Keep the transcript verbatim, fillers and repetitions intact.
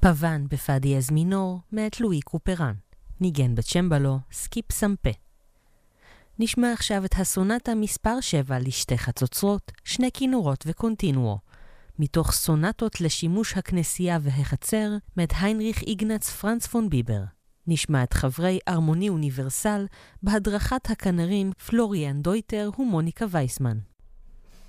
פוון בפא דיאז מינור מאת לואי קופרן. ניגן בצ'מבלו סקיפ סמפה. נשמע עכשיו את הסונטה מספר שבע לשתי חצוצרות, שני כינורות וקונטינואו, מתוך סונטות לשימוש הכנסייה והחצר, מאת היינריך איגנץ פרנץ פון ביבר. נשמע את חברי ארמוני אוניברסל בהדרכת הכנרים פלוריאן דויטר ומוניקה וייסמן.